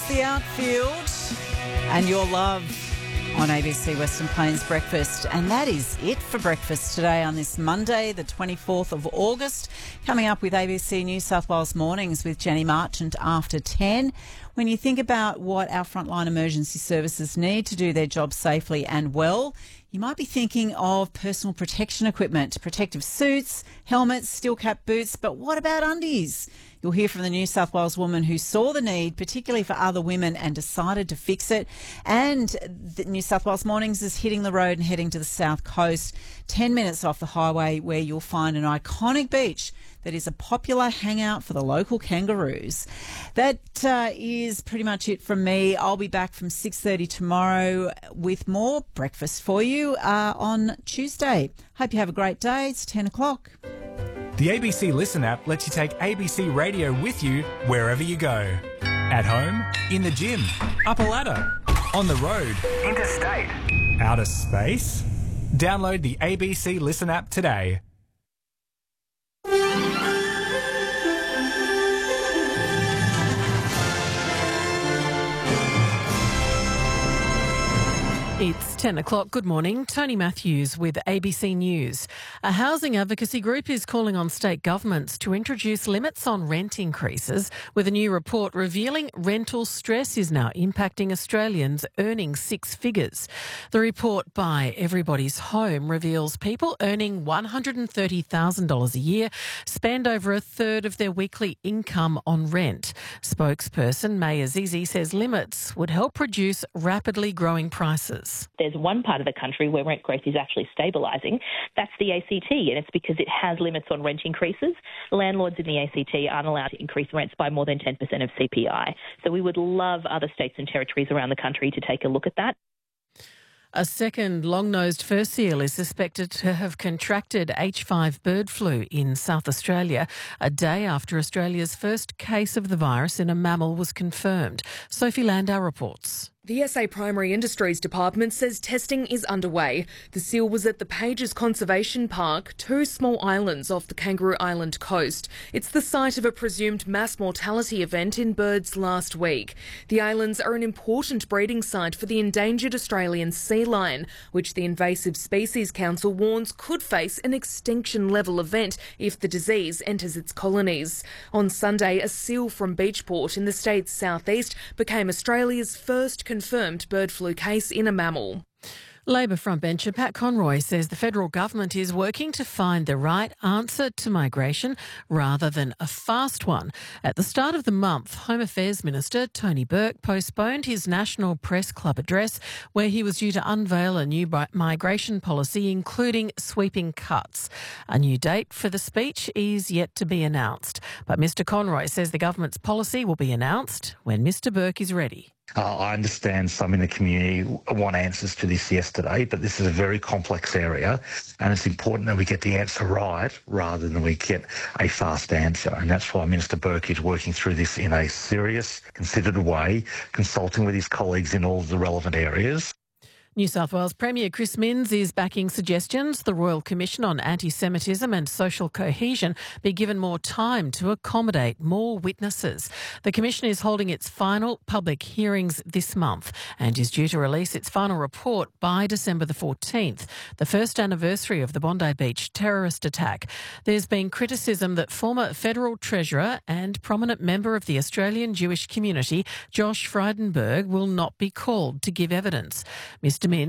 the outfield and your love on ABC Western Plains Breakfast. And that is it for breakfast today on this Monday, the 24th of August. Coming up with ABC New South Wales Mornings with Jenny Marchant after 10. When you think about what our frontline emergency services need to do their job safely and well, you might be thinking of personal protection equipment, protective suits, helmets, steel cap boots, but what about undies? You'll hear from the New South Wales woman who saw the need, particularly for other women, and decided to fix it. And the New South Wales Mornings is hitting the road and heading to the south coast, 10 minutes off the highway, where you'll find an iconic beach that is a popular hangout for the local kangaroos. That is pretty much it from me. I'll be back from 6:30 tomorrow with more breakfast for you on Tuesday. Hope you have a great day. It's 10 o'clock. The ABC Listen app lets you take ABC Radio with you wherever you go. At home, in the gym, up a ladder, on the road, interstate, outer space. Download the ABC Listen app today. It's 10 o'clock. Good morning. Tony Matthews with ABC News. A housing advocacy group is calling on state governments to introduce limits on rent increases, with a new report revealing rental stress is now impacting Australians earning six figures. The report by Everybody's Home reveals people earning $130,000 a year spend over a third of their weekly income on rent. Spokesperson May Azizi says limits would help reduce rapidly growing prices. There's one part of the country where rent growth is actually stabilising. That's the ACT, and it's because it has limits on rent increases. Landlords in the ACT aren't allowed to increase rents by more than 10% of CPI. So we would love other states and territories around the country to take a look at that. A second long-nosed fur seal is suspected to have contracted H5 bird flu in South Australia, a day after Australia's first case of the virus in a mammal was confirmed. Sophie Landau reports. The SA Primary Industries Department says testing is underway. The seal was at the Pages Conservation Park, two small islands off the Kangaroo Island coast. It's the site of a presumed mass mortality event in birds last week. The islands are an important breeding site for the endangered Australian sea lion, which the Invasive Species Council warns could face an extinction-level event if the disease enters its colonies. On Sunday, a seal from Beachport in the state's southeast became Australia's first confirmed bird flu case in a mammal. Labor frontbencher Pat Conroy says the federal government is working to find the right answer to migration rather than a fast one. At the start of the month, Home Affairs Minister Tony Burke postponed his National Press Club address, where he was due to unveil a new migration policy, including sweeping cuts. A new date for the speech is yet to be announced. But Mr Conroy says the government's policy will be announced when Mr Burke is ready. I understand some in the community want answers to this yesterday, but this is a very complex area, and it's important that we get the answer right rather than we get a fast answer. And that's why Minister Burke is working through this in a serious, considered way, consulting with his colleagues in all of the relevant areas. New South Wales Premier Chris Minns is backing suggestions the Royal Commission on Anti-Semitism and Social Cohesion be given more time to accommodate more witnesses. The Commission is holding its final public hearings this month and is due to release its final report by December the 14th, the first anniversary of the Bondi Beach terrorist attack. There's been criticism that former Federal Treasurer and prominent member of the Australian Jewish community, Josh Frydenberg, will not be called to give evidence. Mr Minns